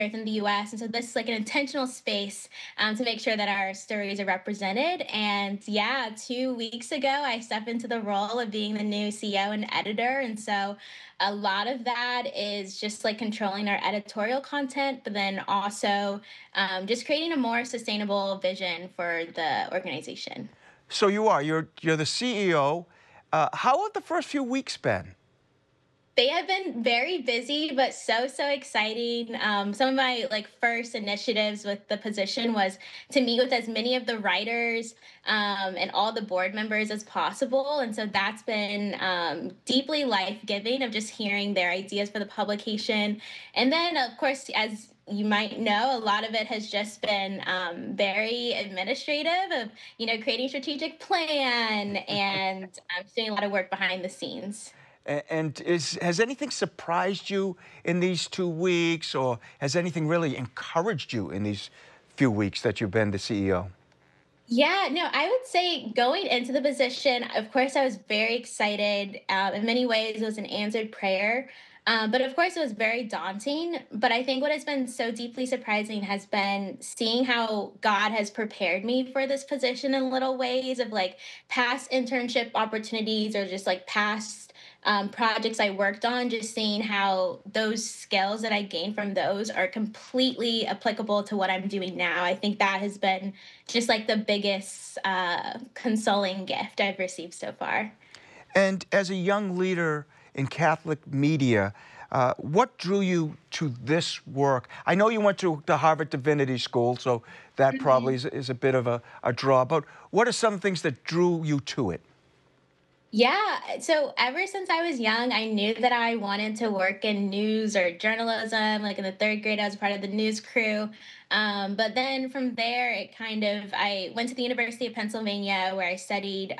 in the US. And so this is like an intentional space to make sure that our stories are represented. And yeah, 2 weeks ago, I stepped into the role of being the new CEO and editor. And so a lot of that is just like controlling our editorial content, but then also just creating a more sustainable vision for the organization. So you're the CEO. How have the first few weeks been? They have been very busy, but so exciting. Some of my like first initiatives with the position was to meet with as many of the writers and all the board members as possible, and so that's been deeply life giving of just hearing their ideas for the publication. And then, of course, as you might know, a lot of it has just been very administrative of creating a strategic plan and doing a lot of work behind the scenes. And has anything surprised you in these 2 weeks, or has anything really encouraged you in these few weeks that you've been the CEO? Yeah, no, I would say going into the position, of course, I was very excited. In many ways, it was an answered prayer. But of course, it was very daunting. But I think what has been so deeply surprising has been seeing how God has prepared me for this position in little ways of like past internship opportunities or just like past projects I worked on, just seeing how those skills that I gained from those are completely applicable to what I'm doing now. I think that has been just like the biggest consoling gift I've received so far. And as a young leader in Catholic media, what drew you to this work? I know you went to the Harvard Divinity School, so that probably is a bit of a draw. But what are some things that drew you to it? Yeah. So ever since I was young, I knew that I wanted to work in news or journalism. Like in the third grade, I was part of the news crew. But then from there, I went to the University of Pennsylvania where I studied.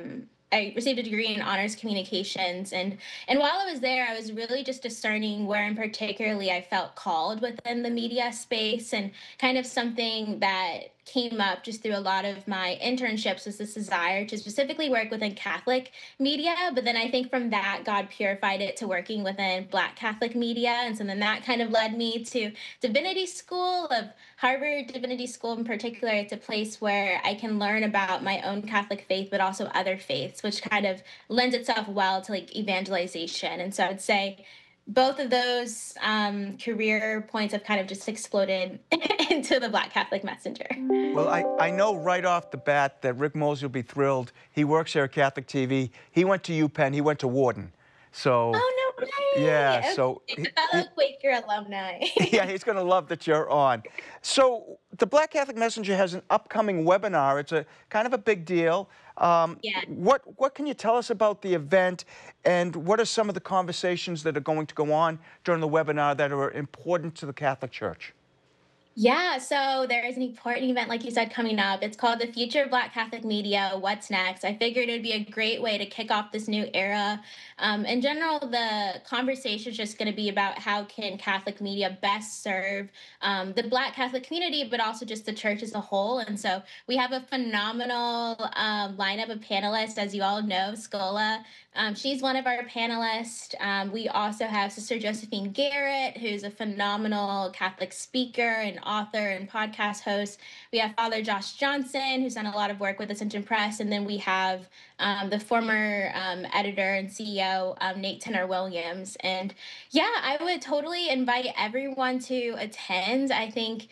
I received a degree in honors communications, and while I was there, I was really just discerning where, in particularly, I felt called within the media space, and kind of something that came up just through a lot of my internships was this desire to specifically work within Catholic media. But then I think from that, God purified it to working within Black Catholic media. And so then that kind of led me to divinity school of Harvard Divinity School in particular. It's a place where I can learn about my own Catholic faith, but also other faiths, which kind of lends itself well to like evangelization. And so I'd say both of those career points have kind of just exploded into the Black Catholic Messenger. Well, I know right off the bat that Rick Mosey will be thrilled. He works here at Catholic TV. He went to UPenn. He went to Wharton. So, Oh, no yeah, way! so Okay, fellow Quaker alumni. yeah, he's going to love that you're on. So the Black Catholic Messenger has an upcoming webinar. It's a kind of a big deal. Yeah. What can you tell us about the event, and what are some of the conversations that are going to go on during the webinar that are important to the Catholic Church? Yeah, so there is an important event, like you said, coming up. It's called the Future of Black Catholic Media. What's next? I figured it would be a great way to kick off this new era. In general, the conversation is just going to be about how can Catholic media best serve the Black Catholic community, but also just the church as a whole. And so we have a phenomenal lineup of panelists, as you all know, Scola. She's one of our panelists. We also have Sister Josephine Garrett, who's a phenomenal Catholic speaker and author and podcast host. We have Father Josh Johnson, who's done a lot of work with Ascension Press. And then we have the former editor and CEO, Nate Tenor Williams. And yeah, I would totally invite everyone to attend. I think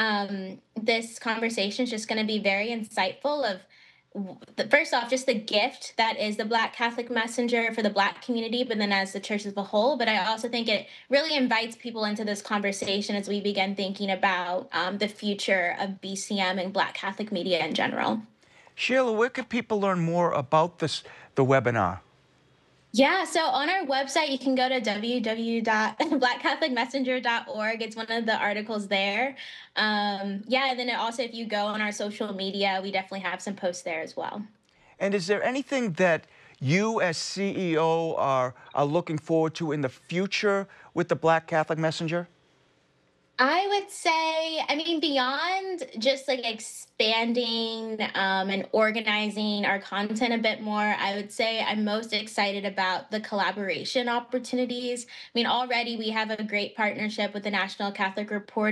this conversation is just going to be very insightful of first off, just the gift that is the Black Catholic Messenger for the Black community, but then as the church as a whole. But I also think it really invites people into this conversation as we begin thinking about the future of BCM and Black Catholic media in general. Sheila, where can people learn more about the webinar? Yeah, so on our website, you can go to www.blackcatholicmessenger.org. It's one of the articles there. Yeah, and then also, if you go on our social media, we definitely have some posts there as well. And is there anything that you as CEO are looking forward to in the future with the Black Catholic Messenger? I would say, I mean, beyond just like expanding and organizing our content a bit more, I would say I'm most excited about the collaboration opportunities. I mean, already we have a great partnership with the National Catholic Report